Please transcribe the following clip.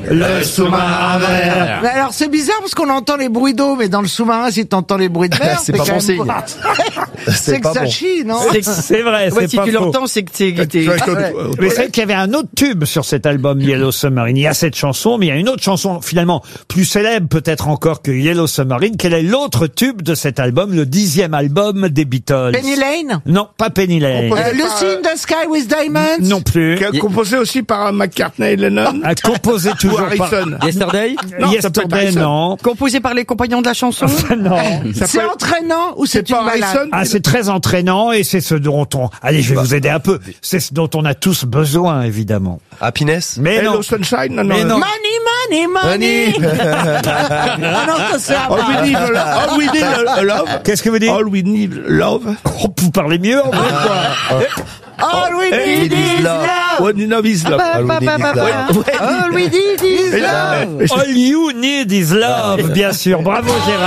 le sous-marin vert. Mais alors c'est bizarre parce qu'on entend les bruits d'eau, mais dans le sous-marin, si t'entends les bruits de mer, C'est pas quand bon même signe. pas- C'est C'est que pas ça bon. chie, non? C'est vrai, Ouais, c'est si pas tu faux. l'entends, c'est que t'es... Mais c'est vrai qu'il y avait un autre tube sur cet album Yellow Submarine. Il y a cette chanson, mais il y a une autre chanson finalement plus célèbre peut-être encore que Yellow Submarine. Quel est l'autre tube de cet album, le 10e album des Beatles? Penny Lane? Non, pas Penny Lane. Lucy in the Sky with Diamonds? Non plus. Composé aussi par McCartney et Lennon. A composé Ou toujours par... Harrison. Yesterday? Non, ça peut être Yesterday, Harrison. non. Composé par les compagnons de la chanson? Non. Ça C'est peut- entraînant ou c'est C'est pas une balade? Harrison. Ah, c'est très entraînant et c'est ce dont on... Allez, je vais vous aider un peu. C'est ce dont on a tous besoin, évidemment. Happiness. Mais non. Hello Sunshine. Non, Mais non. Money, money, money! Ah non, ça c'est All we need, all we need love. Qu'est-ce que vous dites? All we need love. Oh, vous parlez mieux, en vrai, quoi. All we need is love! What you know is love. All we need is love. All we need is love! All you need is love, bien sûr. Bravo, Gérard.